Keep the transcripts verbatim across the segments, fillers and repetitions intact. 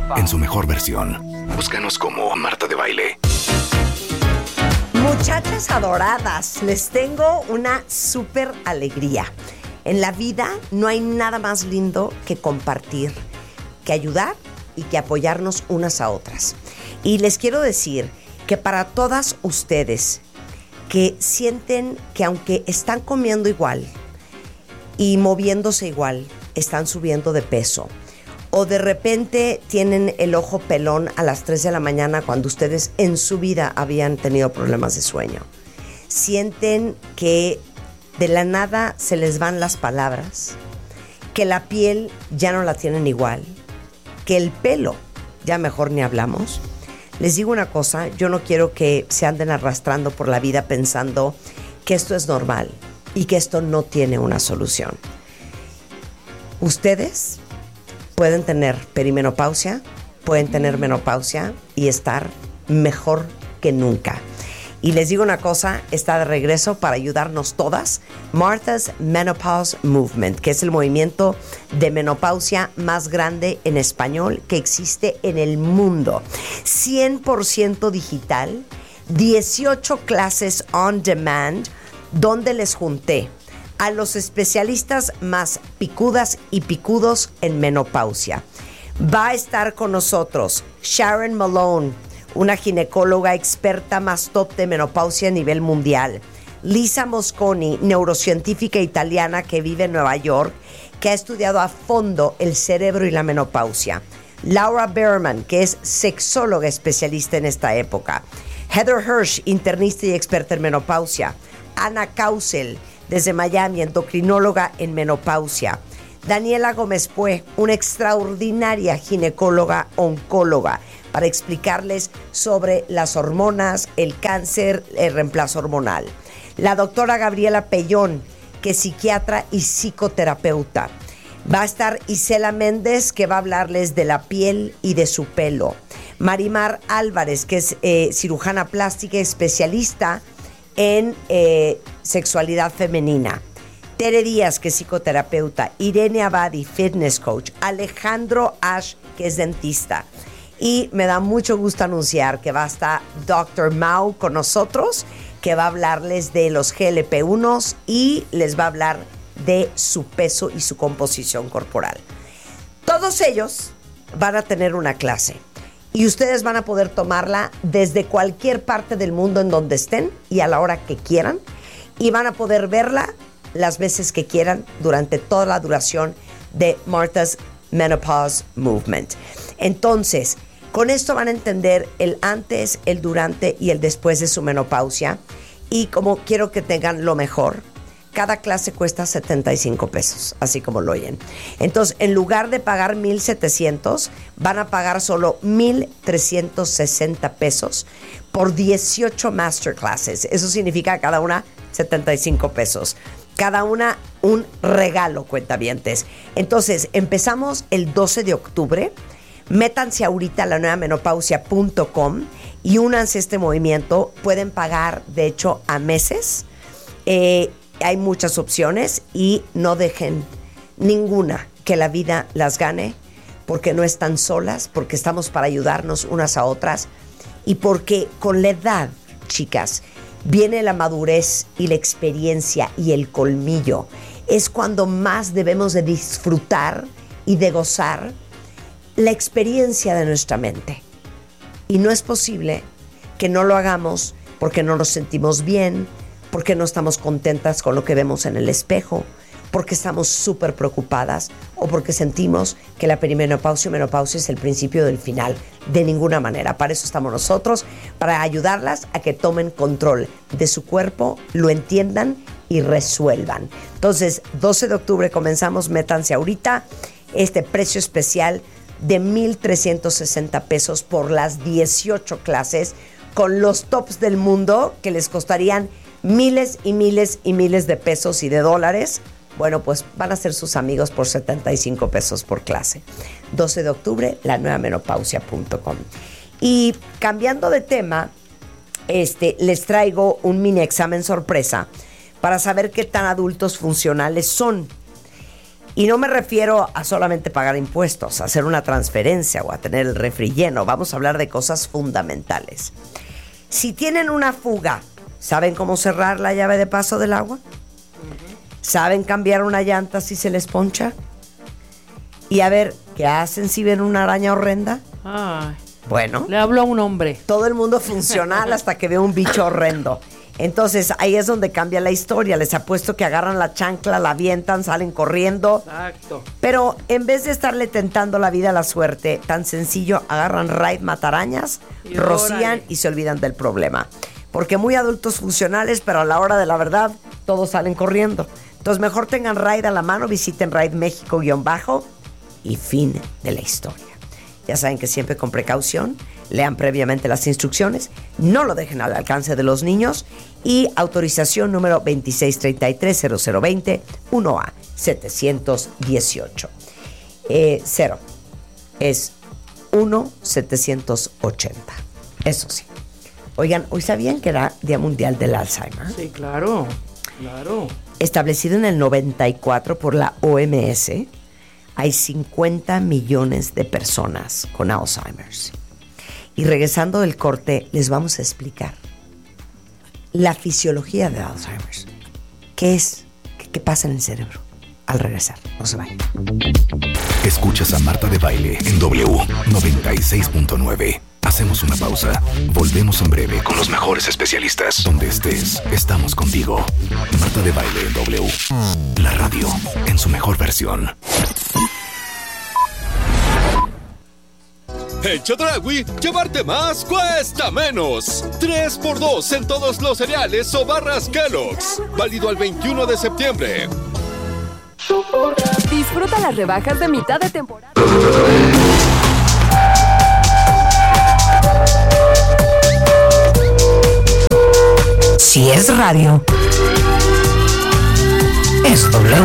en su mejor versión. Búscanos como Marta de Baile. Muchachas adoradas, les tengo una súper alegría. En la vida no hay nada más lindo que compartir, que ayudar y que apoyarnos unas a otras. Y les quiero decir que para todas ustedes que sienten que aunque están comiendo igual y moviéndose igual, están subiendo de peso, o de repente tienen el ojo pelón a las tres de la mañana cuando ustedes en su vida habían tenido problemas de sueño, sienten que de la nada se les van las palabras, que la piel ya no la tienen igual, que el pelo, ya mejor ni hablamos. Les digo una cosa, yo no quiero que se anden arrastrando por la vida pensando que esto es normal y que esto no tiene una solución. Ustedes pueden tener perimenopausia, pueden tener menopausia y estar mejor que nunca. Y les digo una cosa, está de regreso para ayudarnos todas, Martha's Menopause Movement, que es el movimiento de menopausia más grande en español que existe en el mundo. cien por ciento digital, dieciocho clases on demand, donde les junté a los especialistas más picudas y picudos en menopausia. Va a estar con nosotros Sharon Malone, una ginecóloga experta más top de menopausia a nivel mundial. Lisa Mosconi, neurocientífica italiana que vive en Nueva York, que ha estudiado a fondo el cerebro y la menopausia. Laura Berman, que es sexóloga especialista en esta época. Heather Hirsch, internista y experta en menopausia. Ana Causel, desde Miami, endocrinóloga en menopausia. Daniela Gómez Pue, una extraordinaria ginecóloga oncóloga, para explicarles sobre las hormonas, el cáncer, el reemplazo hormonal. La doctora Gabriela Pellón, que es psiquiatra y psicoterapeuta. Va a estar Isela Méndez, que va a hablarles de la piel y de su pelo. Marimar Álvarez, que es eh, cirujana plástica especialista en eh, sexualidad femenina. Tere Díaz, que es psicoterapeuta. Irene Abadi, fitness coach. Alejandro Ash, que es dentista. Y me da mucho gusto anunciar que va a estar doctor Mao con nosotros, que va a hablarles de los G L P uno y les va a hablar de su peso y su composición corporal. Todos ellos van a tener una clase y ustedes van a poder tomarla desde cualquier parte del mundo en donde estén y a la hora que quieran, y van a poder verla las veces que quieran durante toda la duración de Martha's Menopause Movement. Entonces, con esto van a entender el antes, el durante y el después de su menopausia. Y como quiero que tengan lo mejor, cada clase cuesta setenta y cinco pesos, así como lo oyen. Entonces, en lugar de pagar mil setecientos, van a pagar solo mil trescientos sesenta pesos por dieciocho masterclasses. Eso significa cada una setenta y cinco pesos. Cada una un regalo, cuentavientes. Entonces, empezamos el doce de octubre. Métanse ahorita a la nueva menopausia punto com y únanse a este movimiento. Pueden pagar, de hecho, a meses. Eh, hay muchas opciones y no dejen ninguna que la vida las gane, porque no están solas, porque estamos para ayudarnos unas a otras y porque con la edad, chicas, viene la madurez y la experiencia y el colmillo. Es cuando más debemos de disfrutar y de gozar la experiencia de nuestra mente. Y no es posible que no lo hagamos porque no nos sentimos bien, porque no estamos contentas con lo que vemos en el espejo, porque estamos súper preocupadas o porque sentimos que la perimenopausia o menopausia es el principio del final. De ninguna manera. Para eso estamos nosotros, para ayudarlas a que tomen control de su cuerpo, lo entiendan y resuelvan. Entonces, doce de octubre comenzamos, métanse ahorita. Este precio especial de mil trescientos sesenta pesos por las dieciocho clases con los tops del mundo que les costarían miles y miles y miles de pesos y de dólares. Bueno, pues van a ser sus amigos por setenta y cinco pesos por clase. doce de octubre, la nueva menopausia punto com. Y cambiando de tema, este, les traigo un mini examen sorpresa para saber qué tan adultos funcionales son. Y no me refiero a solamente pagar impuestos, a hacer una transferencia o a tener el refri lleno. Vamos a hablar de cosas fundamentales. Si tienen una fuga, ¿saben cómo cerrar la llave de paso del agua? Uh-huh. ¿Saben cambiar una llanta si se les poncha? Y a ver, ¿qué hacen si ven una araña horrenda? Ay, bueno, le hablo a un hombre. Todo el mundo funcional hasta que ve un bicho horrendo. Entonces, ahí es donde cambia la historia. Les apuesto que agarran la chancla, la avientan, salen corriendo. Exacto. Pero en vez de estarle tentando la vida a la suerte, tan sencillo, agarran Raid matarañas, y rocían órale. Y se olvidan del problema. Porque muy adultos funcionales, pero a la hora de la verdad, todos salen corriendo. Entonces, mejor tengan Raid a la mano, visiten Raid México-bajo y fin de la historia. Ya saben que siempre con precaución, lean previamente las instrucciones, no lo dejen al alcance de los niños y autorización número veintiséis treinta y tres cero cero veinte uno A setecientos dieciocho. Eh, cero es uno setecientos ochenta. Eso sí. Oigan, ¿hoy sabían que era Día Mundial del Alzheimer? Sí, claro, claro. Establecido en el noventa y cuatro por la O M S, hay cincuenta millones de personas con Alzheimer's. Y regresando del corte, les vamos a explicar la fisiología de Alzheimer's. ¿Qué es? ¿Qué, qué pasa en el cerebro? Al regresar, no se vayan. Escuchas a Marta de Baile en W noventa y seis punto nueve. Hacemos una pausa. Volvemos en breve con los mejores especialistas. Donde estés, estamos contigo. Marta de Baile en W. La radio en su mejor versión. En Chedraui, llevarte más cuesta menos. tres por dos en todos los cereales o barras Kellogg's. Válido al veintiuno de septiembre. Disfruta las rebajas de mitad de temporada. Si es radio, es W.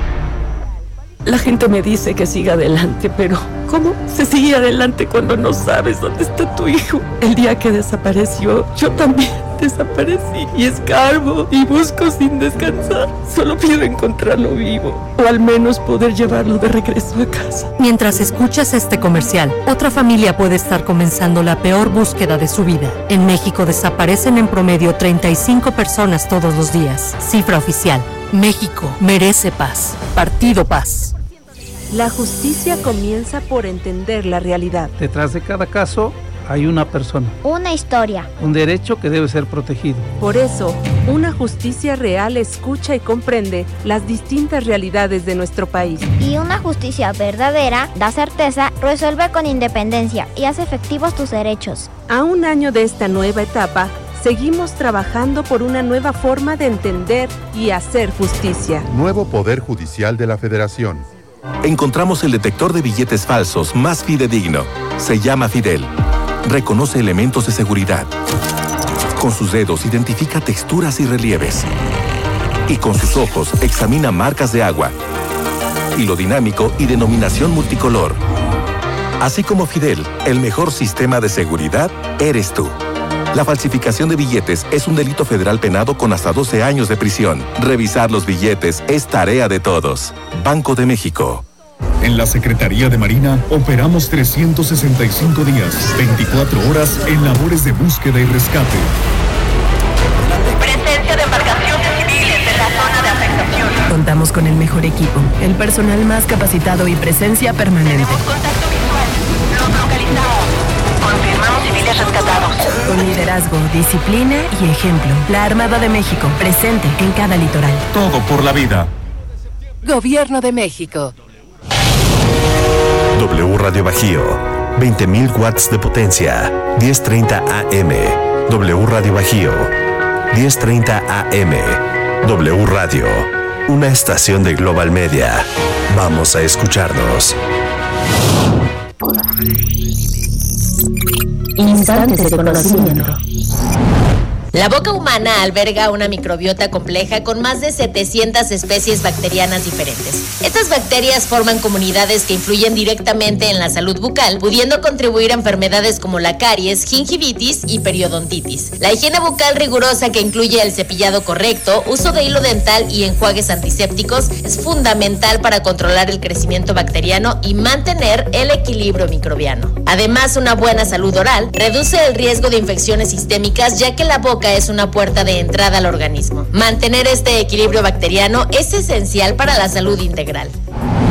La gente me dice que siga adelante, pero ¿cómo se sigue adelante cuando no sabes dónde está tu hijo? El día que desapareció, yo también desaparecí y escarbo y busco sin descansar. Solo pido encontrarlo vivo o al menos poder llevarlo de regreso a casa. Mientras escuchas este comercial, otra familia puede estar comenzando la peor búsqueda de su vida. En México desaparecen en promedio treinta y cinco personas todos los días. Cifra oficial. México merece paz. Partido Paz. La justicia comienza por entender la realidad. Detrás de cada caso hay una persona. Una historia. Un derecho que debe ser protegido. Por eso, una justicia real escucha y comprende las distintas realidades de nuestro país. Y una justicia verdadera da certeza, resuelve con independencia y hace efectivos tus derechos. A un año de esta nueva etapa, seguimos trabajando por una nueva forma de entender y hacer justicia. Nuevo Poder Judicial de la Federación. Encontramos el detector de billetes falsos más fidedigno. Se llama Fidel. Reconoce elementos de seguridad. Con sus dedos identifica texturas y relieves. Y con sus ojos examina marcas de agua, hilo dinámico y denominación multicolor. Así como Fidel, el mejor sistema de seguridad eres tú. La falsificación de billetes es un delito federal penado con hasta doce años de prisión. Revisar los billetes es tarea de todos. Banco de México. En la Secretaría de Marina operamos trescientos sesenta y cinco días, veinticuatro horas en labores de búsqueda y rescate. Presencia de embarcaciones civiles en la zona de afectación. Contamos con el mejor equipo, el personal más capacitado y presencia permanente. Tenemos contacto visual. Los localizamos. Confirmamos civiles rescatados. Con liderazgo, disciplina y ejemplo. La Armada de México, presente en cada litoral. Todo por la vida. Gobierno de México. W Radio Bajío, veinte mil watts de potencia, diez treinta A M. W Radio Bajío, diez treinta A M. W Radio, una estación de Global Media. Vamos a escucharnos. Instantes de conocimiento. La boca humana alberga una microbiota compleja con más de setecientas especies bacterianas diferentes. Estas bacterias forman comunidades que influyen directamente en la salud bucal, pudiendo contribuir a enfermedades como la caries, gingivitis y periodontitis. La higiene bucal rigurosa, que incluye el cepillado correcto, uso de hilo dental y enjuagues antisépticos, es fundamental para controlar el crecimiento bacteriano y mantener el equilibrio microbiano. Además, una buena salud oral reduce el riesgo de infecciones sistémicas, ya que la boca es una puerta de entrada al organismo. Mantener este equilibrio bacteriano es esencial para la salud integral.